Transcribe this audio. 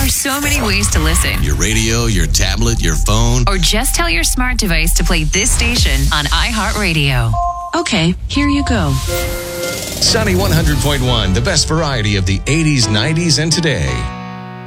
There's so many ways to listen. Your radio, your tablet, your phone. Or just tell your smart device to play this station on iHeartRadio. Okay, here you go. Sunny 100.1, the best variety of the 80s, 90s, and today.